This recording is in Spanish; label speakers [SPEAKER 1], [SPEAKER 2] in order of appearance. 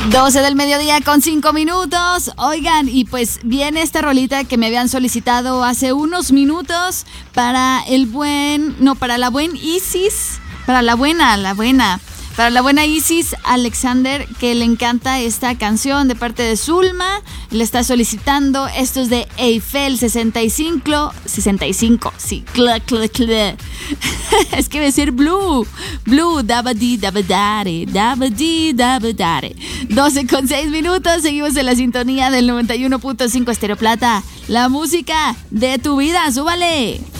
[SPEAKER 1] 12 del mediodía con 5 minutos. Oigan, y pues viene esta rolita que me habían solicitado hace unos minutos para la buena Isis, para la buena Isis Alexander, que le encanta esta canción de parte de Zulma. Le está solicitando. Esto es de Eiffel 65, sí, es que va a ser Blue, dabadi, dabadare, 12 con 6 minutos, seguimos en la sintonía del 91.5 Estéreo Plata, la música de tu vida, súbale.